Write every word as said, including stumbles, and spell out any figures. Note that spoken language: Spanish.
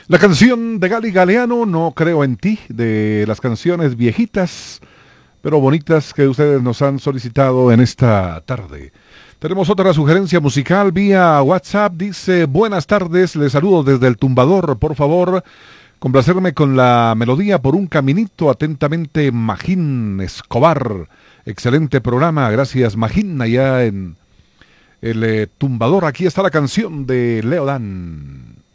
La canción de Gali Galeano, No creo en ti, de las canciones viejitas, pero bonitas que ustedes nos han solicitado en esta tarde. Tenemos otra sugerencia musical vía WhatsApp. Dice, buenas tardes, les saludo desde el Tumbador. Por favor, complacerme con la melodía Por un caminito. Atentamente, Magín Escobar. Excelente programa. Gracias, Magín, allá en el eh, Tumbador. Aquí está la canción de Leodán.